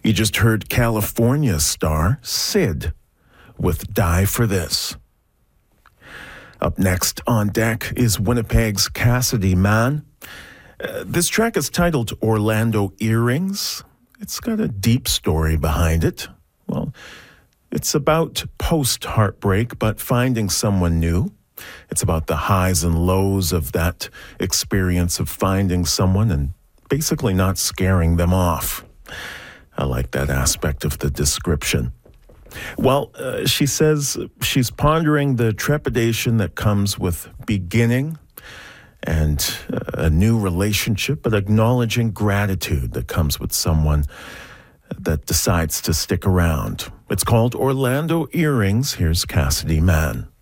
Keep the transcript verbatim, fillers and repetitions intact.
You just heard California star Syd with Die for This. Up next on deck is Winnipeg's Cassidy Mann. Uh, this track is titled Orlando Earrings. It's got a deep story behind it. Well, it's about post-heartbreak, but finding someone new. It's about the highs and lows of that experience of finding someone and basically not scaring them off. I like that aspect of the description. Well, uh, she says she's pondering the trepidation that comes with beginning and uh, a new relationship, but acknowledging gratitude that comes with someone that decides to stick around. It's called Orlando Earrings. Here's Cassidy Mann.